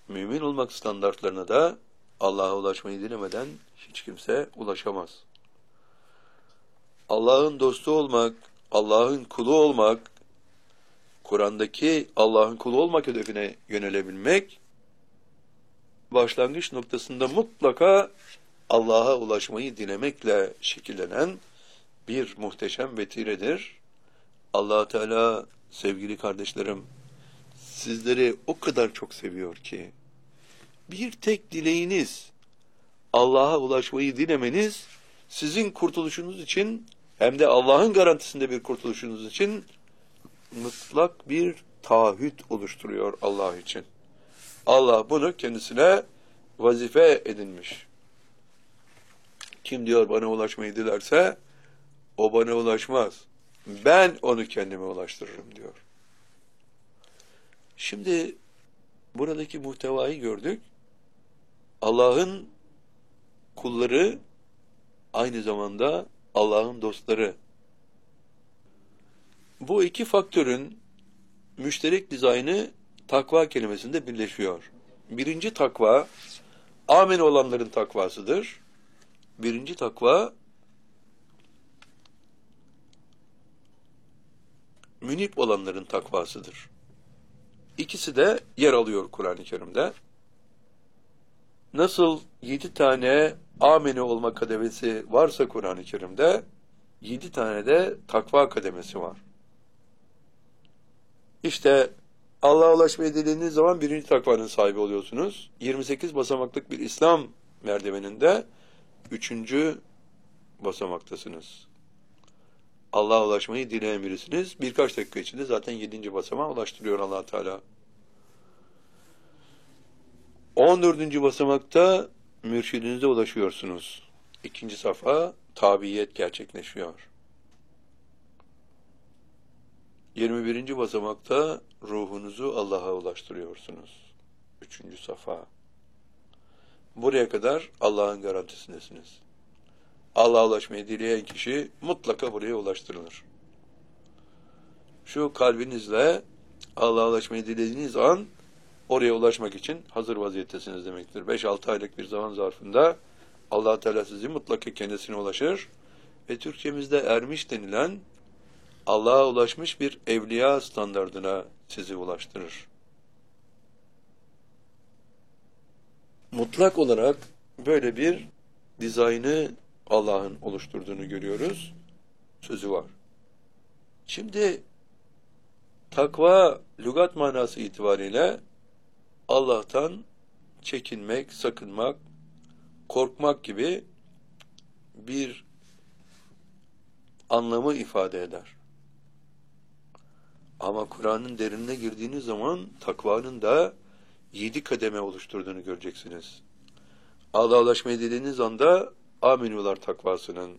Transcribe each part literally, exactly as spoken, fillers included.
mümin olmak standartlarına da Allah'a ulaşmayı dilemeden hiç kimse ulaşamaz. Allah'ın dostu olmak, Allah'ın kulu olmak, Kur'an'daki Allah'ın kulu olmak hedefine yönelebilmek, başlangıç noktasında mutlaka Allah'a ulaşmayı dilemekle şekillenen bir muhteşem vetiredir. Allah Teala sevgili kardeşlerim, sizleri o kadar çok seviyor ki, bir tek dileğiniz, Allah'a ulaşmayı dilemeniz, sizin kurtuluşunuz için, hem de Allah'ın garantisinde bir kurtuluşunuz için, mutlak bir taahhüt oluşturuyor Allah için. Allah bunu kendisine vazife edinmiş. Kim diyor bana ulaşmayı dilerse, o bana ulaşmaz. Ben onu kendime ulaştırırım diyor. Şimdi buradaki muhtevayı gördük. Allah'ın kulları aynı zamanda Allah'ın dostları. Bu iki faktörün müşterek dizaynı takva kelimesinde birleşiyor. Birinci takva, amin olanların takvasıdır. Birinci takva, münip olanların takvasıdır. İkisi de yer alıyor Kur'an-ı Kerim'de. Nasıl yedi tane amine olma kademesi varsa Kur'an-ı Kerim'de, yedi tane de takva kademesi var. İşte Allah'a ulaşmayı dilediğiniz zaman birinci takvanın sahibi oluyorsunuz. yirmi sekiz basamaklık bir İslam merdiveninde üçüncü basamaktasınız. Allah'a ulaşmayı dileyen birisiniz. Birkaç dakika içinde zaten yedinci basamağa ulaştırıyor Allah Teala. on dördüncü basamakta mürşidinize ulaşıyorsunuz. İkinci safa tabiyet gerçekleşiyor. yirmi birinci basamakta ruhunuzu Allah'a ulaştırıyorsunuz. Üçüncü safa. Buraya kadar Allah'ın garantisindesiniz. Allah'a ulaşmayı dileyen kişi mutlaka buraya ulaştırılır. Şu kalbinizle Allah'a ulaşmayı dilediğiniz an oraya ulaşmak için hazır vaziyettesiniz demektir. beş altı aylık bir zaman zarfında Allah Teala sizi mutlaka kendisine ulaşır ve Türkçemizde ermiş denilen Allah'a ulaşmış bir evliya standardına sizi ulaştırır. Mutlak olarak böyle bir dizaynı Allah'ın oluşturduğunu görüyoruz. Sözü var. Şimdi takva lügat manası itibariyle Allah'tan çekinmek, sakınmak, korkmak gibi bir anlamı ifade eder. Ama Kur'an'ın derinine girdiğiniz zaman takvanın da yedi kademe oluşturduğunu göreceksiniz. Allah'a ulaşmayı dediğiniz anda aminular takvasının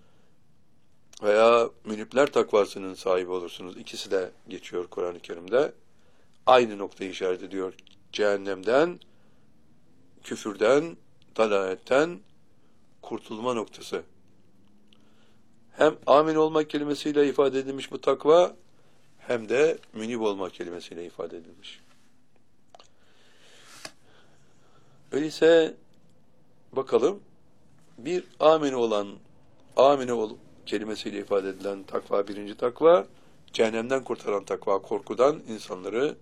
veya münipler takvasının sahibi olursunuz. İkisi de geçiyor Kur'an-ı Kerim'de. Aynı noktayı işaret ediyor. Cehennemden, küfürden, dalaletten kurtulma noktası. Hem amin olmak kelimesiyle ifade edilmiş bu takva, hem de münib olmak kelimesiyle ifade edilmiş. Öyleyse bakalım, bir amin olan, amine ol kelimesiyle ifade edilen takva, birinci takva, cehennemden kurtaran takva, korkudan insanları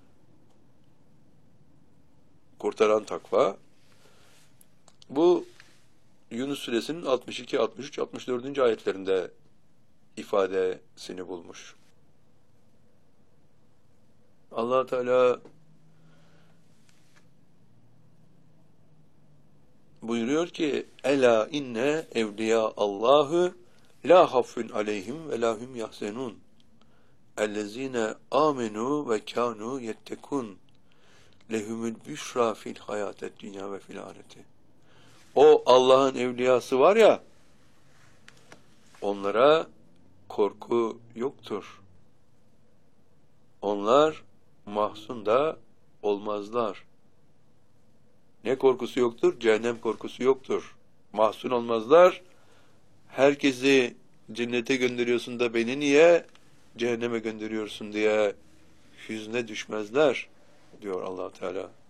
kurtaran takva. Bu Yunus Suresinin altmış iki, altmış üç, altmış dördüncü ayetlerinde ifadesini bulmuş. Allah Teala buyuruyor ki: "Ela inne evliya Allahu la hafun aleyhim ve la hum yahzenun. Ellezine amenu ve kanu yettekun. Lehumul büşra fil hayatet dünya ve fil ahireti." O Allah'ın evliyası var ya, onlara korku yoktur. Onlar mahzun da olmazlar. Ne korkusu yoktur? Cehennem korkusu yoktur. Mahzun olmazlar. Herkesi cennete gönderiyorsun da beni niye cehenneme gönderiyorsun diye hüzne düşmezler diyor Allah Teala.